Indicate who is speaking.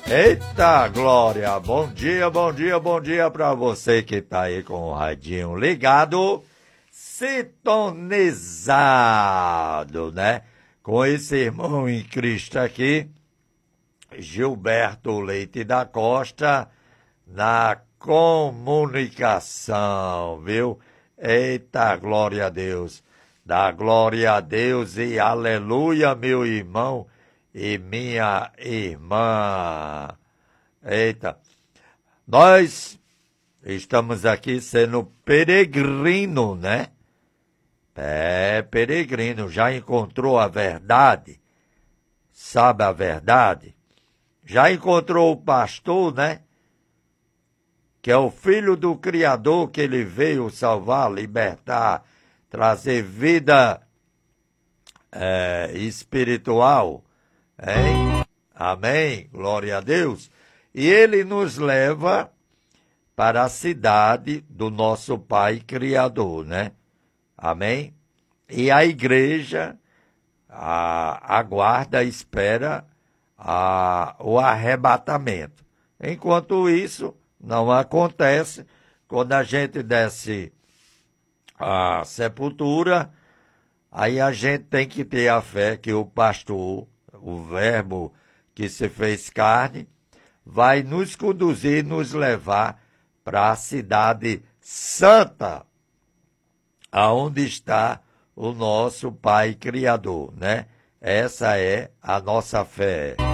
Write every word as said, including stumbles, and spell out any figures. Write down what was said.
Speaker 1: Eita, Glória! Bom dia, bom dia, bom dia pra você que tá aí com o radinho ligado, sintonizado, né? Com esse irmão em Cristo aqui, Gilberto Leite da Costa, na comunicação, viu? Eita, glória a Deus! Dá glória a Deus e aleluia, meu irmão e minha irmã. Eita, nós estamos aqui sendo peregrino, né? É, peregrino, já encontrou a verdade? Sabe a verdade? Já encontrou o pastor, né? Que é o filho do Criador, que ele veio salvar, libertar, trazer vida é, espiritual, hein? Amém? Glória a Deus. E ele nos leva para a cidade do nosso Pai Criador, né? Amém? E a igreja a, aguarda, espera a, o arrebatamento. Enquanto isso não acontece, quando a gente desce a sepultura, aí a gente tem que ter a fé que o pastor, o verbo que se fez carne, vai nos conduzir, nos levar para a cidade santa, aonde está o nosso Pai Criador, né? Essa é a nossa fé.